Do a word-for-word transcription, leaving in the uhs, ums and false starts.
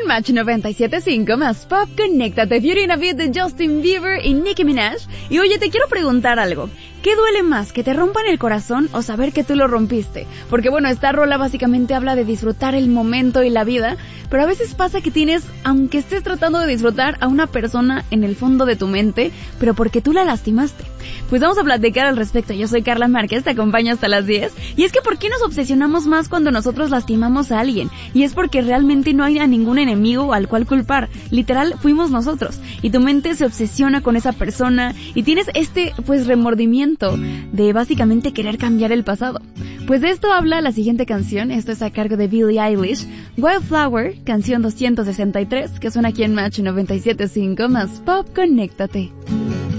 en Match noventa y siete punto cinco más Pop, conéctate. Beauty in a Beat de Justin Bieber y Nicki Minaj. Y oye, te quiero preguntar algo. ¿Qué duele más, que te rompan el corazón o saber que tú lo rompiste? Porque bueno, esta rola básicamente habla de disfrutar el momento y la vida, pero a veces pasa que tienes, aunque estés tratando de disfrutar a una persona en el fondo de tu mente, pero porque tú la lastimaste. Pues vamos a platicar al respecto. Yo soy Carla Márquez, te acompaño hasta las diez. Y es que ¿por qué nos obsesionamos más cuando nosotros lastimamos a alguien? Y es porque realmente no hay a ningún enemigo al cual culpar. Literal, fuimos nosotros. Y tu mente se obsesiona con esa persona y tienes este, pues, remordimiento de básicamente querer cambiar el pasado. Pues de esto habla la siguiente canción. Esto es a cargo de Billie Eilish, Wildflower, canción doscientos sesenta y tres, que suena aquí en Match noventa y siete punto cinco más Pop, conéctate.